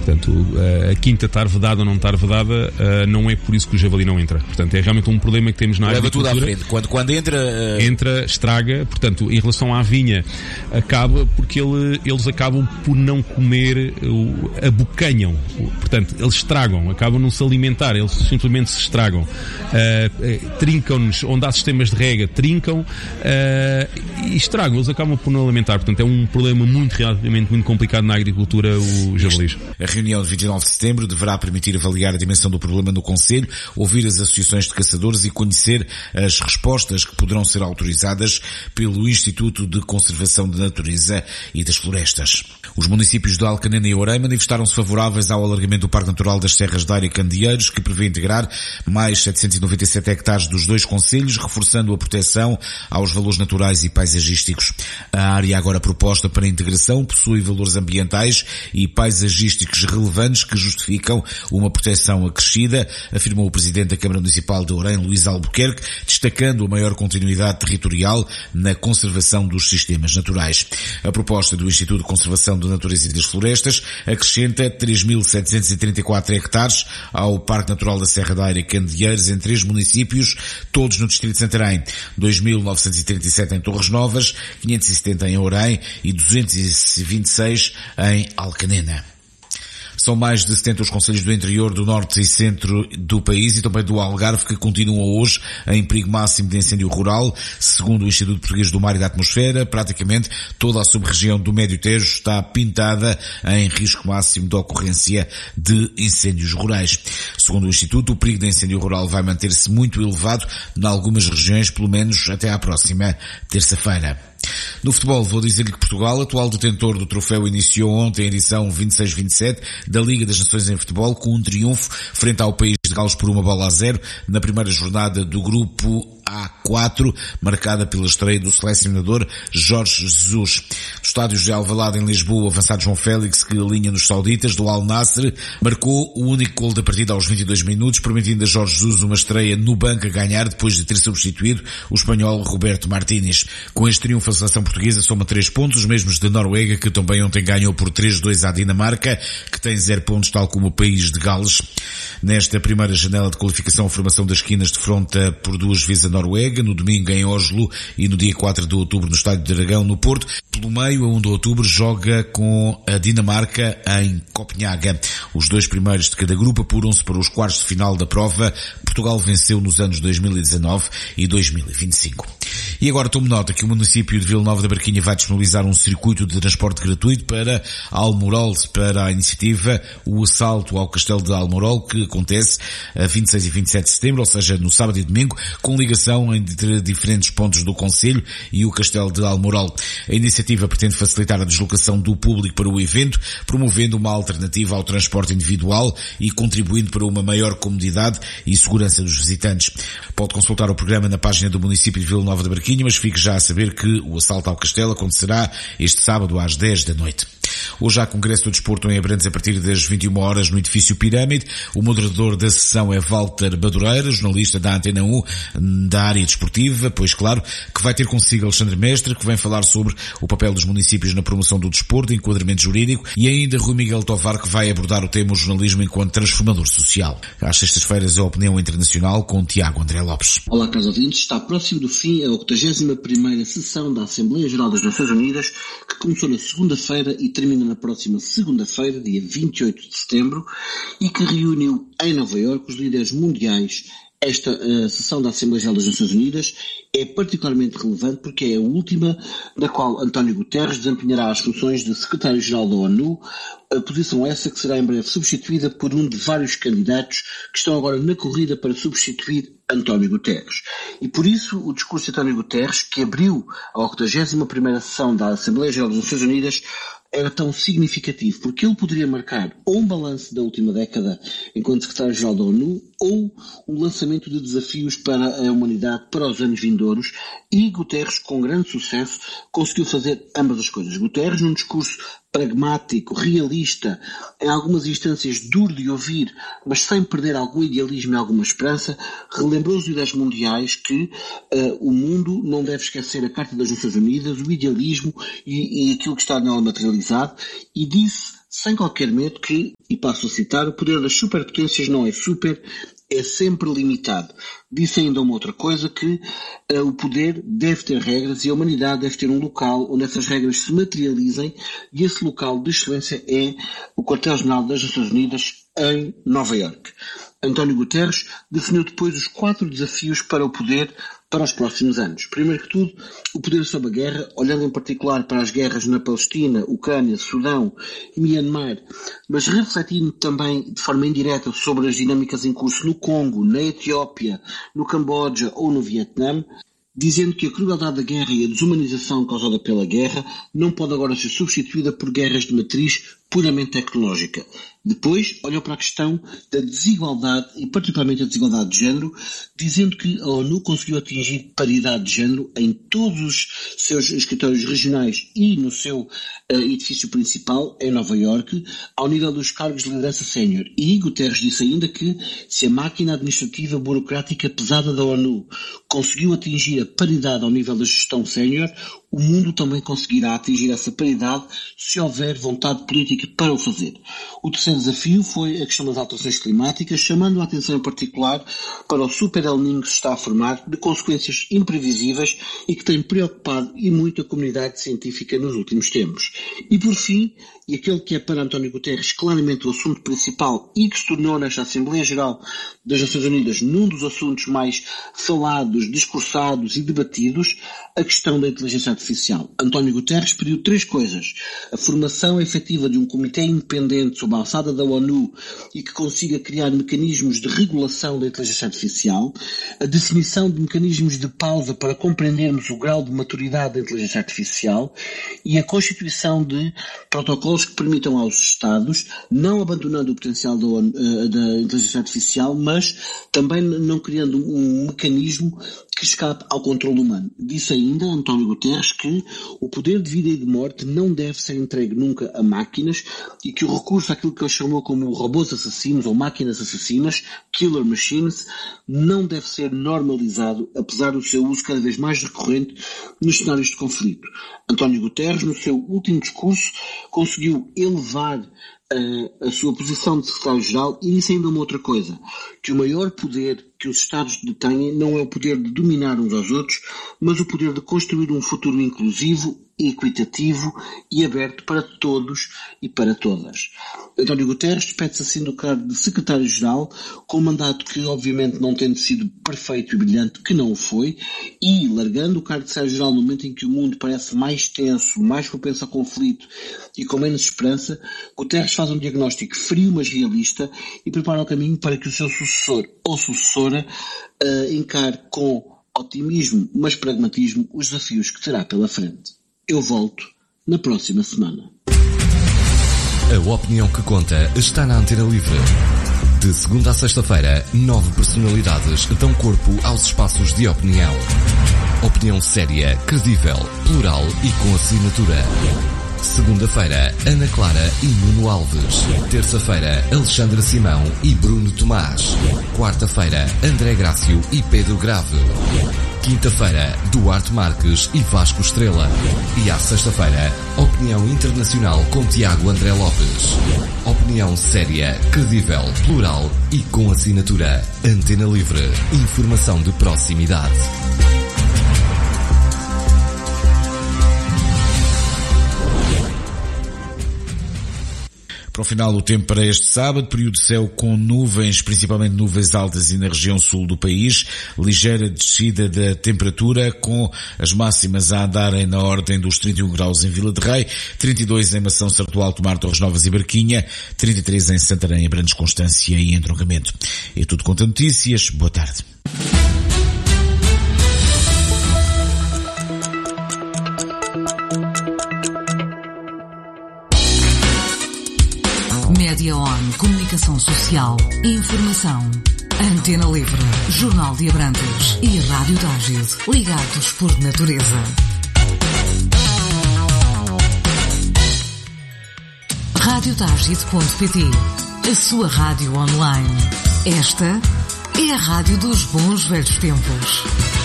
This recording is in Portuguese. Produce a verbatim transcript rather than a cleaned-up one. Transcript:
Portanto, a quinta estar vedada ou não estar vedada, não é por isso que o javali não entra. Portanto, é realmente um problema que temos na Leva agricultura. tudo à frente. Quando, quando entra... Uh... Entra, estraga. Portanto, em relação à vinha, acaba porque ele, eles acabam por não comer, abocanham. Portanto, eles estragam, acabam não se alimentar, eles simplesmente se estragam. Uh, trincam-nos, onde há sistemas de rega, trincam uh, e estragam, eles acabam por não alimentar. Portanto, é um problema muito, realmente muito complicado na agricultura, o javalis. A reunião de vinte e nove de setembro deverá permitir avaliar a dimensão do problema no Conselho, ouvir as associações de caçadores e conhecer as respostas que poderão ser autorizadas pelo Instituto de Conservação da Natureza e das Florestas. Os municípios de Alcanena e Ourém manifestaram-se favoráveis ao alargamento do Parque Natural das Serras da Aira e Candeeiros, que prevê integrar mais setecentos e noventa e sete hectares dos dois concelhos, reforçando a proteção aos valores naturais e paisagísticos. A área agora proposta para a integração possui valores ambientais e paisagísticos relevantes que justificam uma proteção acrescida, afirmou o Presidente da Câmara Municipal de Ourém, Luís Albuquerque, destacando a maior continuidade territorial na conservação dos sistemas naturais. A proposta do Instituto de Conservação da Natureza e das Florestas acrescenta três mil setecentos e trinta e quatro hectares ao Parque Natural da Serra da Aira e Candeeiros em três municípios, todos no distrito de Santarém, dois mil novecentos e trinta e sete em Torres Novas, quinhentos e setenta em Ourém e duzentos e vinte e seis em Alcanena. São mais de setenta os concelhos do interior, do norte e centro do país e também do Algarve que continuam hoje em perigo máximo de incêndio rural. Segundo o Instituto Português do Mar e da Atmosfera, praticamente toda a sub-região do Médio Tejo está pintada em risco máximo de ocorrência de incêndios rurais. Segundo o Instituto, o perigo de incêndio rural vai manter-se muito elevado em algumas regiões, pelo menos até à próxima terça-feira. No futebol, vou dizer-lhe que Portugal, atual detentor do troféu, iniciou ontem a edição vinte e seis vinte e sete da Liga das Nações em Futebol com um triunfo frente ao país de Gales por uma bola a zero na primeira jornada do grupo A quatro, marcada pela estreia do selecionador Jorge Jesus. No estádio de Alvalade, em Lisboa, o avançado João Félix, que alinha nos sauditas do Al Nassr, marcou o único gol da partida aos vinte e dois minutos, permitindo a Jorge Jesus uma estreia no banco a ganhar depois de ter substituído o espanhol Roberto Martínez. Com este triunfo, a seleção portuguesa soma três pontos, os mesmos da Noruega, que também ontem ganhou por três a dois à Dinamarca, que tem zero pontos, tal como o país de Gales. Nesta primeira janela de qualificação, a formação das esquinas defronta por duas vezes a Noruega, no domingo em Oslo e no dia quatro de outubro no Estádio de Dragão, no Porto. Pelo meio, a um de outubro, joga com a Dinamarca em Copenhaga. Os dois primeiros de cada grupo apuram-se para os quartos de final da prova. Portugal venceu nos anos dois mil e dezanove e dois mil e vinte e cinco. E agora tome nota que o município de Vila Nova da Barquinha vai disponibilizar um circuito de transporte gratuito para Almorol, para a iniciativa O Assalto ao Castelo de Almorol, que acontece a vinte e seis e vinte e sete de setembro, ou seja, no sábado e domingo, com ligação entre diferentes pontos do concelho e o Castelo de Almorol. A iniciativa pretende facilitar a deslocação do público para o evento, promovendo uma alternativa ao transporte individual e contribuindo para uma maior comodidade e segurança dos visitantes. Pode consultar o programa na página do município de Vila Nova da Barquinha, mas fique já a saber que o assalto ao castelo acontecerá este sábado às dez da noite. Hoje há Congresso do Desporto em Abrantes a partir das vinte e uma horas no edifício Pirâmide. O moderador da sessão é Walter Badureira, jornalista da Antena um da área desportiva, pois claro que vai ter consigo Alexandre Mestre, que vem falar sobre o papel dos municípios na promoção do desporto, enquadramento jurídico, e ainda Rui Miguel Tovar, que vai abordar o tema o jornalismo enquanto transformador social. Às sextas-feiras a Opinião Internacional com Tiago André Lopes. Olá, caros ouvintes, está próximo do fim a oitagésima primeira sessão da Assembleia Geral das Nações Unidas, que começou na segunda-feira e termina na próxima segunda-feira, dia vinte e oito de setembro, e que reuniu em Nova Iorque os líderes mundiais. Esta uh, sessão da Assembleia Geral das Nações Unidas é particularmente relevante porque é a última na qual António Guterres desempenhará as funções de secretário-geral da ONU, a posição essa que será em breve substituída por um de vários candidatos que estão agora na corrida para substituir António Guterres. E por isso o discurso de António Guterres, que abriu a oitagésima primeira sessão da Assembleia Geral das Nações Unidas, era tão significativo, porque ele poderia marcar ou um balanço da última década enquanto secretário-geral da ONU, ou um lançamento de desafios para a humanidade para os anos vindouros, e Guterres, com grande sucesso, conseguiu fazer ambas as coisas. Guterres, num discurso pragmático, realista, em algumas instâncias duro de ouvir, mas sem perder algum idealismo e alguma esperança, relembrou os líderes mundiais que uh, o mundo não deve esquecer a Carta das Nações Unidas, o idealismo e, e aquilo que está nela materializado, e disse sem qualquer medo que, e passo a citar, o poder das superpotências não é super, é sempre limitado. Disse ainda uma outra coisa, que uh, o poder deve ter regras e a humanidade deve ter um local onde essas regras se materializem, e esse local de excelência é o quartel-general das Nações Unidas em Nova Iorque. António Guterres definiu depois os quatro desafios para o poder para os próximos anos. Primeiro que tudo, o poder sobre a guerra, olhando em particular para as guerras na Palestina, Ucrânia, Sudão e Myanmar, mas refletindo também de forma indireta sobre as dinâmicas em curso no Congo, na Etiópia, no Camboja ou no Vietnã, dizendo que a crueldade da guerra e a desumanização causada pela guerra não pode agora ser substituída por guerras de matriz puramente tecnológica. Depois, olhou para a questão da desigualdade, e particularmente a desigualdade de género, dizendo que a ONU conseguiu atingir paridade de género em todos os seus escritórios regionais e no seu uh, edifício principal, em Nova Iorque, ao nível dos cargos de liderança sénior. E Guterres disse ainda que, se a máquina administrativa burocrática pesada da ONU conseguiu atingir a paridade ao nível da gestão sénior, o mundo também conseguirá atingir essa paridade se houver vontade política para o fazer. O terceiro desafio foi a questão das alterações climáticas, chamando a atenção em particular para o super El Niño que se está a formar, de consequências imprevisíveis e que tem preocupado e muito a comunidade científica nos últimos tempos. E por fim, e aquele que é para António Guterres claramente o assunto principal e que se tornou nesta Assembleia Geral das Nações Unidas num dos assuntos mais falados, discursados e debatidos, a questão da inteligência artificial. António Guterres pediu três coisas: a formação efetiva de um comitê independente sob a alçada da ONU e que consiga criar mecanismos de regulação da inteligência artificial, a definição de mecanismos de pausa para compreendermos o grau de maturidade da inteligência artificial e a constituição de protocolos que permitam aos Estados, não abandonando o potencial da, ONU, da inteligência artificial, mas também não criando um mecanismo que escape ao controle humano. Disse ainda António Guterres que o poder de vida e de morte não deve ser entregue nunca a máquinas e que o recurso àquilo que ele chamou como robôs assassinos ou máquinas assassinas, killer machines, não deve ser normalizado, apesar do seu uso cada vez mais recorrente nos cenários de conflito. António Guterres, no seu último discurso, conseguiu elevar a, a sua posição de secretário-geral e disse ainda uma outra coisa, que o maior poder que os Estados detêm não é o poder de dominar uns aos outros, mas o poder de construir um futuro inclusivo, equitativo e aberto para todos e para todas. António Guterres despede-se assim do cargo de secretário-geral, com um mandato que obviamente não tendo sido perfeito e brilhante, que não o foi, e largando o cargo de secretário-geral no momento em que o mundo parece mais tenso, mais propenso ao conflito e com menos esperança, Guterres faz um diagnóstico frio mas realista e prepara o caminho para que o seu sucessor ou sucessora uh, encare com otimismo mas pragmatismo os desafios que terá pela frente. Eu volto na próxima semana. A opinião que conta está na Antena Livre. De segunda a sexta-feira, nove personalidades dão corpo aos espaços de opinião. Opinião séria, credível, plural e com assinatura. Segunda-feira, Ana Clara e Nuno Alves. Terça-feira, Alexandra Simão e Bruno Tomás. Quarta-feira, André Grácio e Pedro Grave. Quinta-feira, Duarte Marques e Vasco Estrela. E à sexta-feira, Opinião Internacional com Tiago André Lopes. Opinião séria, credível, plural e com assinatura. Antena Livre. Informação de proximidade. Para o final, o tempo para este sábado, período de céu com nuvens, principalmente nuvens altas e na região sul do país, ligeira descida da temperatura, com as máximas a andarem na ordem dos trinta e um graus em Vila de Rei, trinta e dois em Mação, Sarto Alto, Mar, Torres Novas e Barquinha, trinta e três em Santarém, Abrantes, Constância e Entroncamento. É tudo quanto a notícias. Boa tarde. Média On, Comunicação Social, Informação. Antena Livre, Jornal de Abrantes e Rádio Tágide, ligados por natureza. rádio tágide ponto pt, a sua rádio online. Esta é a rádio dos bons velhos tempos.